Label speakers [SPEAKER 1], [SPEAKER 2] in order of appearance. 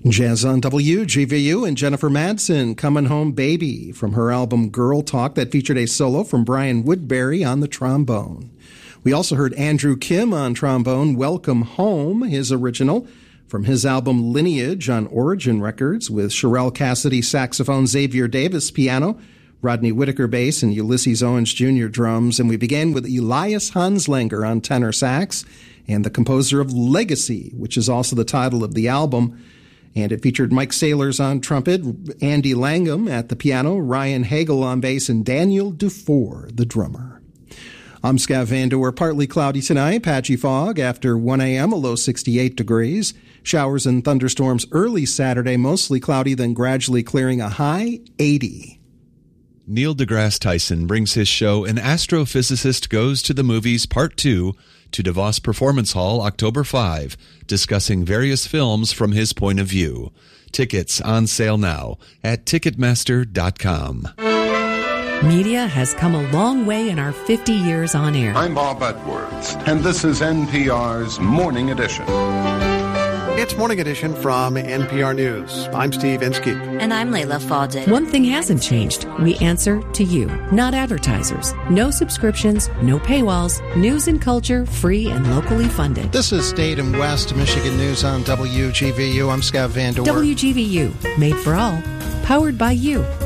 [SPEAKER 1] Jazz on WGVU and Jennifer Madsen, Coming Home Baby, from her album Girl Talk that featured a solo from Brian Woodbury on the trombone. We also heard Andrew Kim on trombone, Welcome Home, his original, from his album Lineage on Origin Records, with Sherelle Cassidy saxophone, Xavier Davis piano, Rodney Whitaker bass, and Ulysses Owens Jr. drums. And we began with Elias Hanslanger on tenor sax, and the composer of Legacy, which is also the title of the album. And it featured Mike Saylors on trumpet, Andy Langham at the piano, Ryan Hagel on bass, and Daniel Dufour, the drummer. I'm Scav Vandoor. Partly cloudy tonight, patchy fog after 1 a.m., a low 68 degrees. Showers and thunderstorms early Saturday, mostly cloudy, then gradually clearing, a high 80.
[SPEAKER 2] Neil deGrasse Tyson brings his show An Astrophysicist Goes to the Movies Part 2 to DeVos Performance Hall October 5, discussing various films from his point of view. Tickets on sale now at Ticketmaster.com.
[SPEAKER 3] Media has come a long way in our 50 years on air.
[SPEAKER 4] I'm Bob Edwards, and this is NPR's Morning Edition.
[SPEAKER 5] It's Morning Edition from NPR News. I'm Steve Inskeep.
[SPEAKER 6] And I'm Layla Fadel.
[SPEAKER 3] One thing hasn't changed. We answer to you, not advertisers. No subscriptions, no paywalls. News and culture, free and locally funded.
[SPEAKER 1] This is State and West Michigan News on WGVU. I'm Scav Vandoor.
[SPEAKER 3] WGVU, made for all, powered by you.